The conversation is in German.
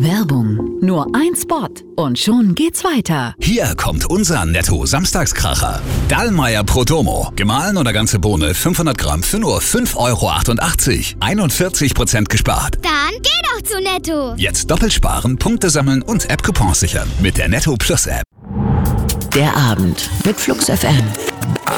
Werbung. Nur ein Spot und schon geht's weiter. Hier kommt unser Netto-Samstagskracher. Dallmayr Prodomo. Gemahlen oder ganze Bohne 500 Gramm für nur 5,88 €. 41% gespart. Dann geh doch zu Netto. Jetzt doppelt sparen, Punkte sammeln und App-Coupons sichern mit der Netto Plus App. Der Abend mit Flux FM.